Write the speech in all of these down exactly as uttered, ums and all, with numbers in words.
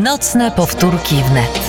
Nocne powtórki wnet.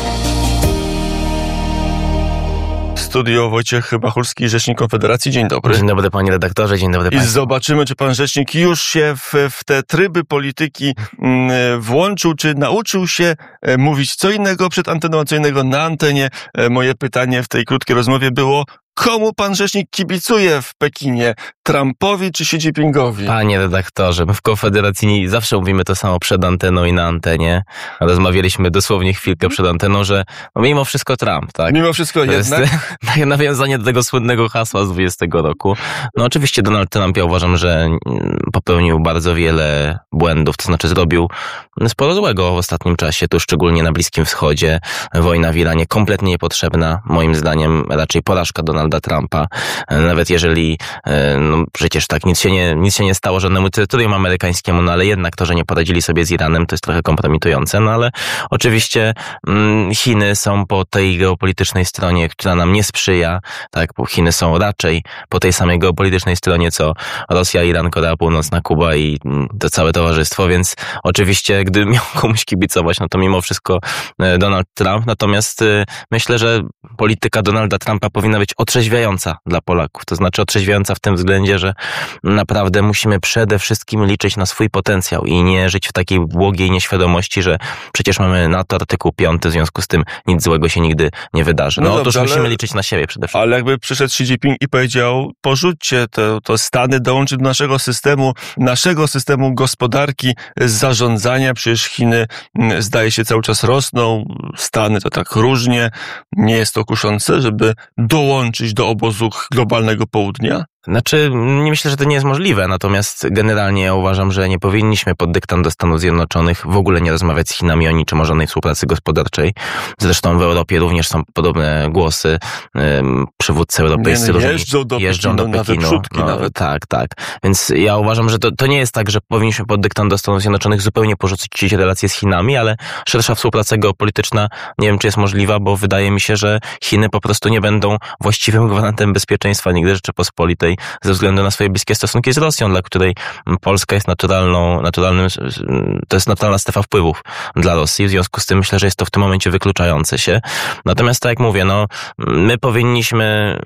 Studio Wojciech Machulski, rzecznik Konfederacji. Dzień dobry. Dzień dobry, panie redaktorze, dzień dobry państwu. I zobaczymy, czy pan rzecznik już się w, w te tryby polityki mm, włączył, czy nauczył się e, mówić co innego przed anteną, a co innego na antenie. E, moje pytanie w tej krótkiej rozmowie było: komu pan rzecznik kibicuje w Pekinie? Trumpowi czy Xi Jinpingowi? Panie redaktorze, my w Konfederacji zawsze mówimy to samo przed anteną i na antenie. Rozmawialiśmy dosłownie chwilkę przed anteną, że no mimo wszystko Trump, tak? Mimo wszystko to jednak? Jest nawiązanie do tego słynnego hasła z dwudziestego roku. No oczywiście Donald Trump, ja uważam, że popełnił bardzo wiele błędów, to znaczy zrobił sporo złego w ostatnim czasie, tu szczególnie na Bliskim Wschodzie. Wojna w Iranie kompletnie niepotrzebna, moim zdaniem raczej porażka Donalda Trumpa. Nawet jeżeli, no przecież tak, nic się nie, nic się nie stało żadnemu terytorium amerykańskiemu, no ale jednak to, że nie poradzili sobie z Iranem, to jest trochę kompromitujące, no ale oczywiście mm, Chiny są po tej geopolitycznej stronie, która nam nie sprzyja, tak, bo Chiny są raczej po tej samej geopolitycznej stronie, co Rosja, Iran, Korea Północna, Kuba i to całe towarzystwo, więc oczywiście, gdy miał komuś kibicować, no to mimo wszystko Donald Trump, natomiast myślę, że polityka Donalda Trumpa powinna być otrzeźwiająca dla Polaków, to znaczy otrzeźwiająca w tym względzie, że naprawdę musimy przede wszystkim liczyć na swój potencjał i nie żyć w takiej błogiej nieświadomości, że przecież mamy NATO artykuł piąty, w związku z tym nic złego się nigdy nie wydarzy. No, no dobrze, otóż musimy ale, liczyć na siebie przede wszystkim. Ale jakby przyszedł Xi Jinping i powiedział: porzućcie to, to Stany, dołączyć do naszego systemu, naszego systemu gospodarki, zarządzania, przecież Chiny zdaje się cały czas rosną, Stany to tak różnie, nie jest to kuszące, żeby dołączyć do obozu globalnego południa? Znaczy, nie myślę, że to nie jest możliwe, natomiast generalnie ja uważam, że nie powinniśmy pod dyktando do Stanów Zjednoczonych w ogóle nie rozmawiać z Chinami o niczym, o żadnej współpracy gospodarczej. Zresztą w Europie również są podobne głosy. Przywódcy europejscy nie, no jeżdżą do jeżdżą Pekinu, do Pekinu. Nawet no, nawet. Tak, tak. Więc ja uważam, że to, to nie jest tak, że powinniśmy pod dyktando do Stanów Zjednoczonych zupełnie porzucić relacje z Chinami, ale szersza współpraca geopolityczna nie wiem, czy jest możliwa, bo wydaje mi się, że Chiny po prostu nie będą właściwym gwarantem bezpieczeństwa nigdy Rzeczypospolitej ze względu na swoje bliskie stosunki z Rosją, dla której Polska jest naturalną, naturalnym, to jest naturalna strefa wpływów dla Rosji. W związku z tym myślę, że jest to w tym momencie wykluczające się. Natomiast tak jak mówię, no, my powinniśmy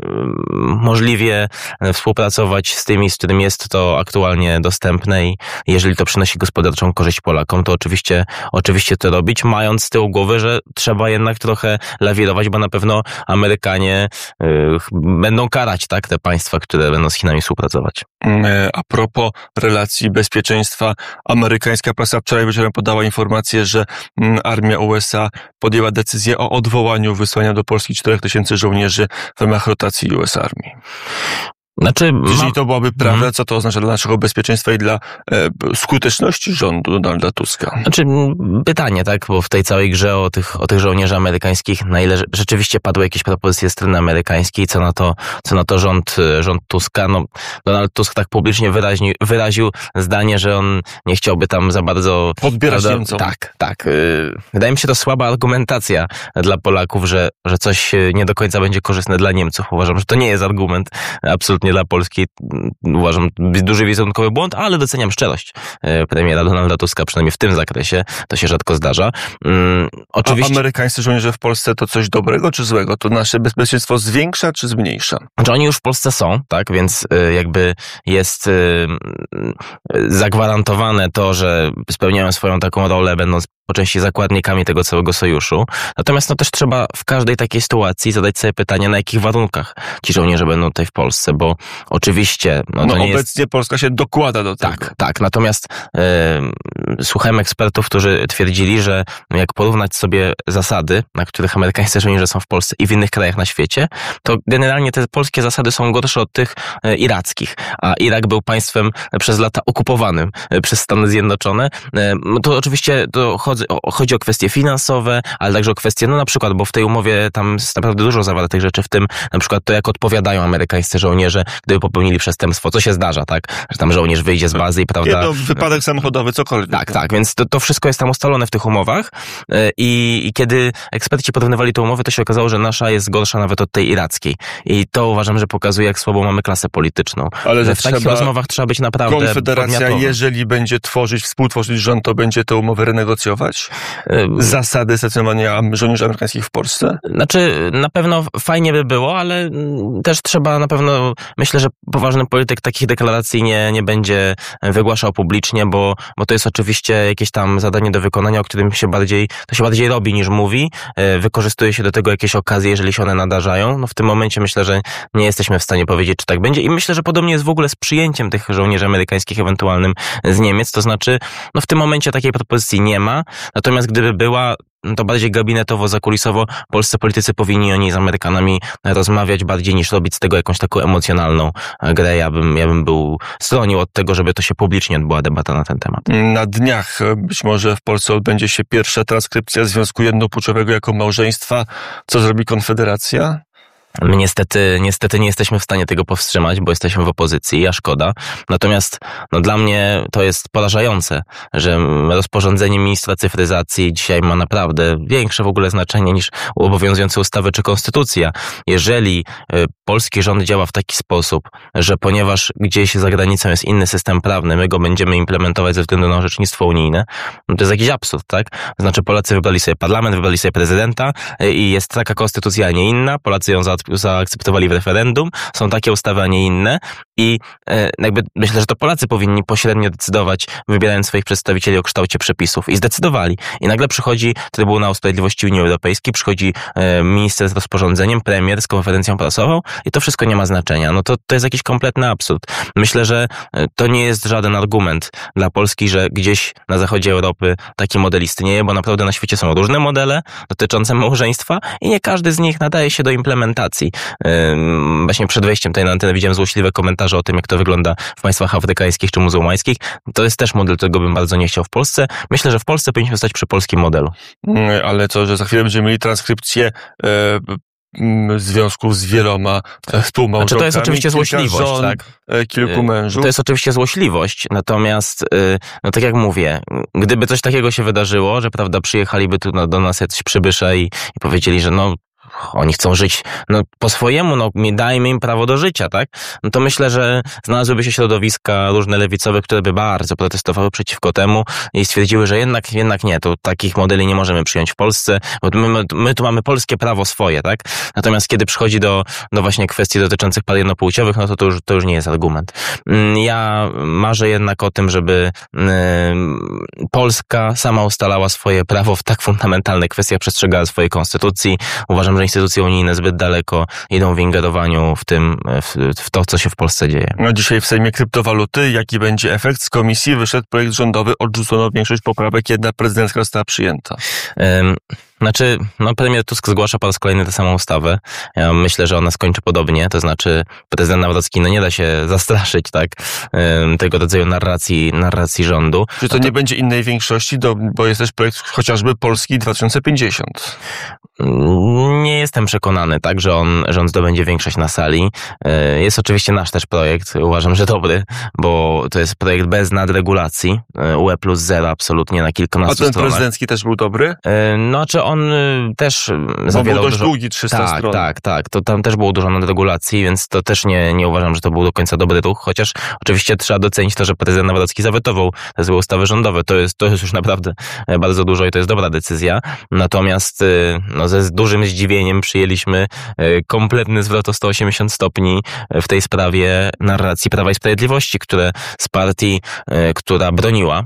możliwie współpracować z tymi, z którymi jest to aktualnie dostępne i jeżeli to przynosi gospodarczą korzyść Polakom, to oczywiście, oczywiście to robić, mając z tyłu głowy, że trzeba jednak trochę lawirować, bo na pewno Amerykanie y, będą karać, tak, te państwa, które będą z Chinami współpracować. A propos relacji bezpieczeństwa, amerykańska prasa wczoraj wieczorem podała informację, że armia U S A podjęła decyzję o odwołaniu wysłania do Polski czterech tysięcy żołnierzy w ramach rotacji U S Armii. Znaczy, Jeżeli ma... to byłaby prawda, hmm. co to oznacza dla naszego bezpieczeństwa i dla e, skuteczności rządu Donalda Tuska? Znaczy, pytanie, tak, bo w tej całej grze o tych, o tych żołnierzy amerykańskich, na ile rzeczywiście padły jakieś propozycje ze strony amerykańskiej, co na to, co na to rząd, rząd Tuska, no, Donald Tusk tak publicznie wyraźni, wyraził zdanie, że on nie chciałby tam za bardzo... Podbierać Niemcom. Tak, tak. Wydaje mi się to słaba argumentacja dla Polaków, że, że coś nie do końca będzie korzystne dla Niemców. Uważam, że to nie jest argument absolutnie dla Polski. Uważam, duży wizerunkowy błąd, ale doceniam szczerość premiera Donalda Tuska, przynajmniej w tym zakresie. To się rzadko zdarza. Um, oczywiście... A amerykańscy żołnierze w Polsce to coś dobrego czy złego? To nasze bezpieczeństwo zwiększa czy zmniejsza? Znaczy oni już w Polsce są, tak, więc jakby jest zagwarantowane to, że spełniają swoją taką rolę, będąc po części zakładnikami tego całego sojuszu. Natomiast no też trzeba w każdej takiej sytuacji zadać sobie pytanie, na jakich warunkach ci żołnierze będą tutaj w Polsce, bo oczywiście... No, no to nie obecnie jest... Polska się dokłada do tego. Tak, tak. Natomiast yy, słuchałem ekspertów, którzy twierdzili, że jak porównać sobie zasady, na których amerykańscy żołnierze są w Polsce i w innych krajach na świecie, to generalnie te polskie zasady są gorsze od tych yy, irackich. A Irak był państwem przez lata okupowanym yy, przez Stany Zjednoczone. Yy, to oczywiście to chodzi chodzi o, chodzi o kwestie finansowe, ale także o kwestie, no na przykład, bo w tej umowie tam jest naprawdę dużo zawartych rzeczy, w tym na przykład to, jak odpowiadają amerykańscy żołnierze, gdyby popełnili przestępstwo, co się zdarza, tak? Że tam żołnierz wyjdzie z bazy i, prawda... Nie, no, wypadek samochodowy, cokolwiek. Tak, tak, więc to, to wszystko jest tam ustalone w tych umowach i, i kiedy eksperci porównywali tę umowę, to się okazało, że nasza jest gorsza nawet od tej irackiej. I to uważam, że pokazuje, jak słabą mamy klasę polityczną. Ale że w takich rozmowach trzeba być naprawdę Konfederacja, podmiotowa. jeżeli będzie tworzyć, współtworzyć rząd, to będzie te umowy renegocjować? realizować? Zasady stacjonowania żołnierzy amerykańskich w Polsce? Znaczy, na pewno fajnie by było, ale też trzeba na pewno, myślę, że poważny polityk takich deklaracji nie, nie będzie wygłaszał publicznie, bo, bo to jest oczywiście jakieś tam zadanie do wykonania, o którym się bardziej, to się bardziej robi niż mówi. Wykorzystuje się do tego jakieś okazje, jeżeli się one nadarzają. No w tym momencie myślę, że nie jesteśmy w stanie powiedzieć, czy tak będzie i myślę, że podobnie jest w ogóle z przyjęciem tych żołnierzy amerykańskich ewentualnym z Niemiec, to znaczy, no w tym momencie takiej propozycji nie ma, natomiast gdyby była, to bardziej gabinetowo, zakulisowo polscy politycy powinni o niej z Amerykanami rozmawiać bardziej niż robić z tego jakąś taką emocjonalną grę. Ja bym, ja bym był stronił od tego, żeby to się publicznie odbyła debata na ten temat. Na dniach być może w Polsce odbędzie się pierwsza transkrypcja związku jednopłciowego jako małżeństwa. Co zrobi Konfederacja? My niestety, niestety nie jesteśmy w stanie tego powstrzymać, bo jesteśmy w opozycji, a szkoda. Natomiast no, dla mnie to jest porażające, że rozporządzenie ministra cyfryzacji dzisiaj ma naprawdę większe w ogóle znaczenie niż obowiązujące ustawy czy konstytucja. Jeżeli y, polski rząd działa w taki sposób, że ponieważ gdzieś za granicą jest inny system prawny, my go będziemy implementować ze względu na orzecznictwo unijne, no to jest jakiś absurd, tak? Znaczy Polacy wybrali sobie parlament, wybrali sobie prezydenta y, i jest taka konstytucja, a nie inna. Polacy ją za zaakceptowali w referendum, są takie ustawy, a nie inne i e, jakby myślę, że to Polacy powinni pośrednio decydować, wybierając swoich przedstawicieli o kształcie przepisów i zdecydowali. I nagle przychodzi Trybunał Sprawiedliwości Unii Europejskiej, przychodzi e, minister z rozporządzeniem, premier z konferencją prasową i to wszystko nie ma znaczenia. No to, to jest jakiś kompletny absurd. Myślę, że to nie jest żaden argument dla Polski, że gdzieś na zachodzie Europy taki model istnieje, bo naprawdę na świecie są różne modele dotyczące małżeństwa i nie każdy z nich nadaje się do implementacji. Właśnie przed wejściem tutaj na antenę widziałem złośliwe komentarze o tym, jak to wygląda w państwach afrykańskich czy muzułmańskich. To jest też model, którego bym bardzo nie chciał w Polsce. Myślę, że w Polsce powinniśmy stać przy polskim modelu. Ale to, że za chwilę będziemy mieli transkrypcję e, związków z wieloma współmałżonkami. Znaczy to jest oczywiście złośliwość, żon, tak? Kilku mężów. To jest oczywiście złośliwość, natomiast, no tak jak mówię, gdyby coś takiego się wydarzyło, że prawda, przyjechaliby tu do nas jacyś przybysze i, i powiedzieli, że no oni chcą żyć no, po swojemu, no dajmy im prawo do życia, tak? No to myślę, że znalazłyby się środowiska różne lewicowe, które by bardzo protestowały przeciwko temu i stwierdziły, że jednak, jednak nie, to takich modeli nie możemy przyjąć w Polsce, bo my, my tu mamy polskie prawo swoje, tak? Natomiast kiedy przychodzi do, do właśnie kwestii dotyczących par jednopłciowych, no to to już, to już nie jest argument. Ja marzę jednak o tym, żeby y, Polska sama ustalała swoje prawo w tak fundamentalnych kwestiach, przestrzegała swojej konstytucji. Uważam, że instytucje unijne zbyt daleko idą w ingerowaniu w tym, w, w to, co się w Polsce dzieje. No dzisiaj w Sejmie kryptowaluty. Jaki będzie efekt? Z komisji wyszedł projekt rządowy, odrzucono większość poprawek, jedna prezydencka została przyjęta. Um. Znaczy, no premier Tusk zgłasza po raz kolejny tę samą ustawę. Ja myślę, że ona skończy podobnie, to znaczy prezydent Nawrocki, no nie da się zastraszyć, tak, tego rodzaju narracji, narracji rządu. Czy to, to nie będzie innej większości, do, bo jest też projekt chociażby Polski dwa tysiące pięćdziesiąt. Nie jestem przekonany, tak, że on, że on zdobędzie większość na sali. Jest oczywiście nasz też projekt, uważam, że dobry, bo to jest projekt bez nadregulacji, U E plus zero absolutnie na kilkunastu stronach. A ten stronach. Prezydencki też był dobry? No, czy on też zawierał dużo... był dość dużo... długi, trzysta tak, stron. Tak, tak, to tam też było dużo nadregulacji, więc to też nie, nie uważam, że to był do końca dobry ruch, chociaż oczywiście trzeba docenić to, że prezydent Nawrocki zawetował te złe ustawy rządowe. To jest, to jest już naprawdę bardzo dużo i to jest dobra decyzja. Natomiast no, ze dużym zdziwieniem przyjęliśmy kompletny zwrot o sto osiemdziesiąt stopni w tej sprawie narracji Prawa i Sprawiedliwości, które z partii, która broniła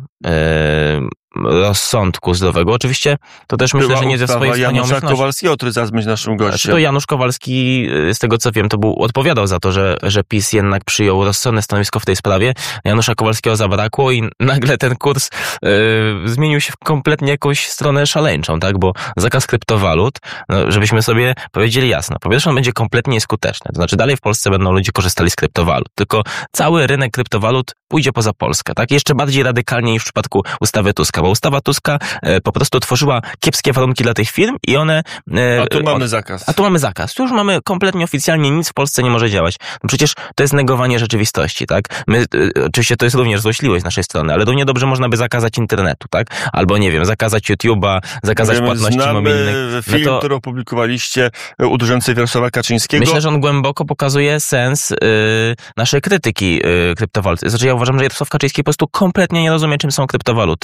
rozsądku zdrowego. Oczywiście to też myślę, Była że nie ze swojej wspaniałości. Janusza Kowalskiego, który zaraz będzie naszym gościem. Znaczy to Janusz Kowalski, z tego co wiem, to był, odpowiadał za to, że, że PiS jednak przyjął rozsądne stanowisko w tej sprawie. Janusza Kowalskiego zabrakło i nagle ten kurs yy, zmienił się w kompletnie jakąś stronę szaleńczą, tak? Bo zakaz kryptowalut, no, żebyśmy sobie powiedzieli jasno, po pierwsze on będzie kompletnie nieskuteczny. To znaczy dalej w Polsce będą ludzie korzystali z kryptowalut, tylko cały rynek kryptowalut pójdzie poza Polskę, tak? Jeszcze bardziej radykalnie niż w przypadku ustawy Tuska, bo ustawa Tuska e, po prostu tworzyła kiepskie warunki dla tych firm i one... E, a tu mamy on, zakaz. A tu mamy zakaz. Tu już mamy kompletnie oficjalnie nic w Polsce nie może działać. No przecież to jest negowanie rzeczywistości, tak? My, e, oczywiście to jest również złośliwość z naszej strony, ale równie dobrze można by zakazać internetu, tak? Albo nie wiem, zakazać YouTube'a, zakazać Wiemy, płatności znamy mobilnych. film, no to... który opublikowaliście uderzający Jarosława Kaczyńskiego. Myślę, że on głęboko pokazuje sens y, naszej krytyki y, kryptowalut. Znaczy ja uważam, że Jarosław Kaczyński po prostu kompletnie nie rozumie, czym są kryptowaluty i stąd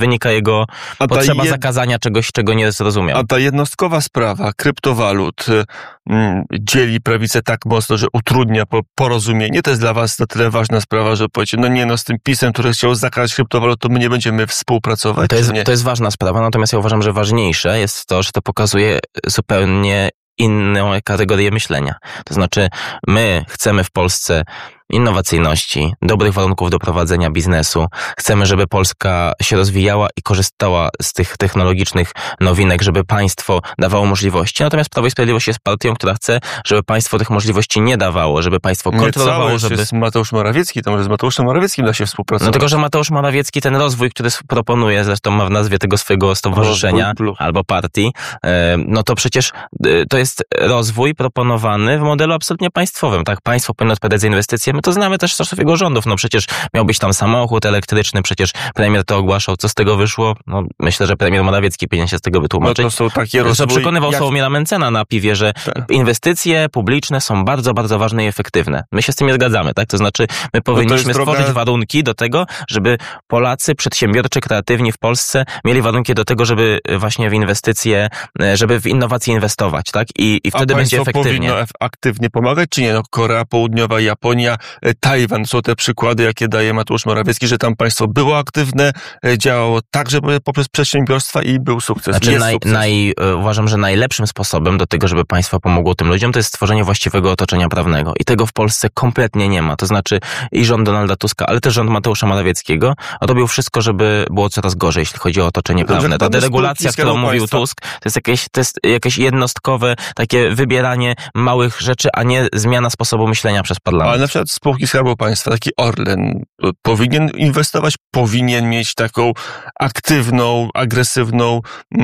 wynika jego A ta potrzeba jed- zakazania czegoś, czego nie zrozumiał. A ta jednostkowa sprawa kryptowalut mm, dzieli prawicę tak mocno, że utrudnia po, porozumienie. To jest dla was na tyle ważna sprawa, że powiecie, no nie no, z tym PiS-em, który chciał zakazać kryptowalut, to my nie będziemy współpracować. To jest, nie? to jest ważna sprawa, natomiast ja uważam, że ważniejsze jest to, że to pokazuje zupełnie inną kategorię myślenia. To znaczy, my chcemy w Polsce innowacyjności, dobrych warunków do prowadzenia biznesu. Chcemy, żeby Polska się rozwijała i korzystała z tych technologicznych nowinek, żeby państwo dawało możliwości. Natomiast Prawo i Sprawiedliwość jest partią, która chce, żeby państwo tych możliwości nie dawało, żeby państwo kontrolowało, nie żeby... jest Mateusz Morawiecki, to może z Mateuszem Morawieckim da się współpracować. No tylko, że Mateusz Morawiecki ten rozwój, który proponuje, zresztą ma w nazwie tego swojego stowarzyszenia albo partii, no to przecież to jest rozwój proponowany w modelu absolutnie państwowym. Tak, państwo powinno odpowiadać za inwestycje. My to znamy też z jego rządów. No przecież miał być tam samochód elektryczny, przecież premier to ogłaszał. Co z tego wyszło? No myślę, że premier Morawiecki powinien się z tego wytłumaczyć. No to są takie rozwój... Zresztą przekonywał jak... Sławomira Mencena na piwie, że tak. Inwestycje publiczne są bardzo, bardzo ważne i efektywne. My się z tym nie zgadzamy, tak? To znaczy my powinniśmy no stworzyć droga... warunki do tego, żeby Polacy przedsiębiorczy, kreatywni w Polsce mieli warunki do tego, żeby właśnie w inwestycje, żeby w innowacje inwestować, tak? I, i wtedy A będzie efektywnie. Powinno aktywnie pomagać, czy nie? No Korea Południowa, Japonia, Tajwan są te przykłady, jakie daje Mateusz Morawiecki, że tam państwo było aktywne, działało także poprzez przedsiębiorstwa i był sukces. Znaczy jest naj, sukces. Naj, uważam, że najlepszym sposobem do tego, żeby państwo pomogło tym ludziom, to jest stworzenie właściwego otoczenia prawnego. I tego w Polsce kompletnie nie ma. To znaczy i rząd Donalda Tuska, ale też rząd Mateusza Morawieckiego robił wszystko, żeby było coraz gorzej, jeśli chodzi o otoczenie Dobrze, prawne. Ta deregulacja, którą mówił państwa. Tusk, to jest jakieś, to jest jakieś jednostkowe takie wybieranie małych rzeczy, a nie zmiana sposobu myślenia przez parlament. Ale na przykład spółki Skarbu Państwa, taki Orlen, powinien inwestować, powinien mieć taką aktywną, agresywną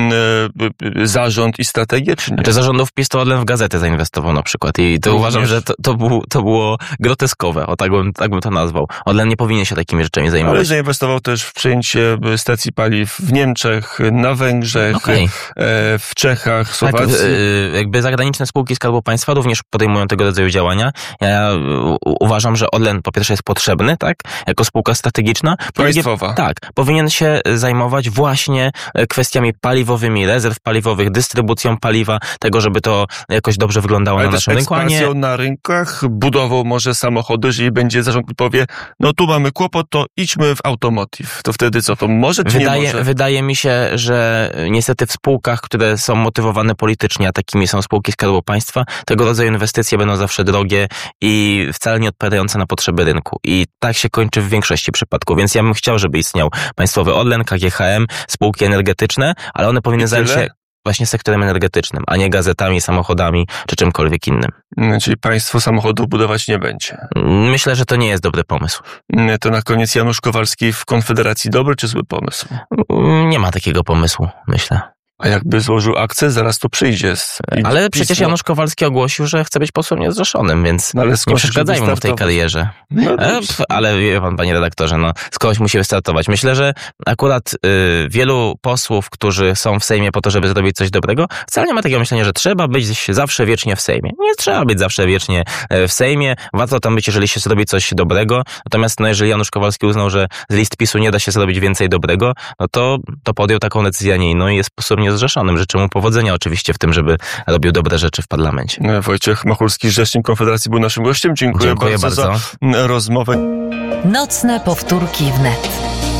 e, zarząd i strategię, czy nie? Znaczy zarządów PiS to Orlen w gazetę zainwestował na przykład i to Również. uważam, że to, to, było, to było groteskowe, o tak bym, tak bym to nazwał. Orlen nie powinien się takimi rzeczami zajmować. Ale zainwestował też w przejęcie stacji paliw w Niemczech, na Węgrzech, okay. e, w Czechach, Słowacji. Tak, e, jakby zagraniczne spółki Skarbu Państwa również podejmują tego rodzaju działania. Ja uważam, że Orlen po pierwsze jest potrzebny, tak, jako spółka strategiczna. Państwowa. Tak, powinien się zajmować właśnie kwestiami paliwowymi, rezerw paliwowych, dystrybucją paliwa, tego, żeby to jakoś dobrze wyglądało ale na naszym rynku, a nie... na rynkach, budową może samochody, jeżeli będzie zarząd i powie, no tu mamy kłopot, to idźmy w automotive. To wtedy co, to może czy wydaje, nie może? Wydaje mi się, że niestety w spółkach, które są motywowane politycznie, a takimi są spółki Skarbu Państwa, tego rodzaju inwestycje będą zawsze drogie i wcale nie odpowiadające na potrzeby rynku. I tak się kończy w większości przypadków. Więc ja bym chciał, żeby istniał państwowy Orlen, K G H M, spółki energetyczne, ale one powinny zająć się właśnie sektorem energetycznym, a nie gazetami, samochodami czy czymkolwiek innym. Czyli państwo samochodów budować nie będzie. Myślę, że to nie jest dobry pomysł. To na koniec Janusz Kowalski w Konfederacji dobry czy zły pomysł? Nie ma takiego pomysłu, myślę. A jakby złożył akcję, zaraz to przyjdzie. Z ale przecież pismo. Janusz Kowalski ogłosił, że chce być posłem niezrzeszonym, więc no nie przeszkadzajmy mu w tej karierze. No e, pf, ale wie pan, panie redaktorze, no skądś musi wystartować. Myślę, że akurat y, wielu posłów, którzy są w Sejmie po to, żeby zrobić coś dobrego, wcale nie ma takiego myślenia, że trzeba być zawsze wiecznie w Sejmie. Nie trzeba być zawsze wiecznie w Sejmie. Warto tam być, jeżeli się zrobi coś dobrego. Natomiast no, jeżeli Janusz Kowalski uznał, że z list PiSu nie da się zrobić więcej dobrego, no to, to podjął taką decyzję, nie, no i jest posłem niezrzeszonym. Życzę mu powodzenia oczywiście w tym, żeby robił dobre rzeczy w parlamencie. Wojciech Machulski, rzecznik Konfederacji, był naszym gościem. Dziękuję, Dziękuję bardzo, bardzo za rozmowę. Nocne powtórki wnet.